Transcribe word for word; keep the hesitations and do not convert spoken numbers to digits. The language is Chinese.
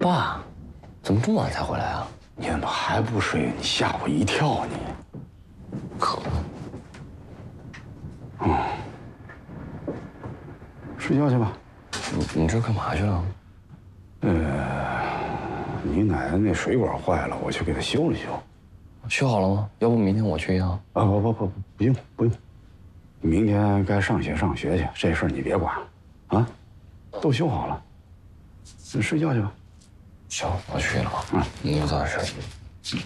爸，怎么这么晚才回来啊？ 你怎么还不睡？你吓我一跳！你， 可恶！ 嗯，睡觉去吧。 你你这干嘛去了？ 呃，你奶奶那水管坏了，我去给她修了修。 修好了吗？要不明天我去一趟？ 啊，不不不不，不用不用，明天该上学上学去，这事儿你别管，啊，都修好了，你睡觉去吧。 行，我去了啊。嗯，你早点睡。